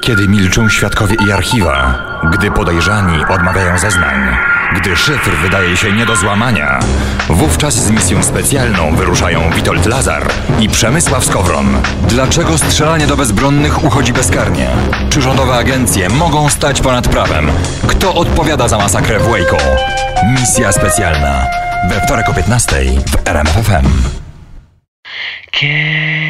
Kiedy milczą świadkowie i archiwa, gdy podejrzani odmawiają zeznań, gdy szyfr wydaje się nie do złamania, wówczas z misją specjalną wyruszają Witold Lazar i Przemysław Skowron. Dlaczego strzelanie do bezbronnych uchodzi bezkarnie? Czy rządowe agencje mogą stać ponad prawem? Kto odpowiada za masakrę w Waco? Misja specjalna. We wtorek o 15:00 w RMF FM.